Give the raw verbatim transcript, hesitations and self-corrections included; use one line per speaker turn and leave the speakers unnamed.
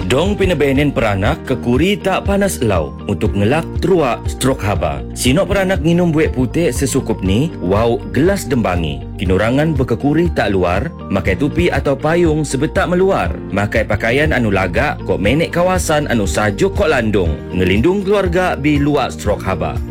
Dong pinabenen peranak kekuri tak panas elau untuk ngelak teruak strok haba. Sinok peranak minum buik putih sesukup ni, wow gelas dembangi. Kinurangan berkekuri tak luar, makai tupi atau payung sebetak meluar. Makai pakaian anu lagak kok menek kawasan anu sajuk kok landung. Ngelindung keluarga bi luak strok haba.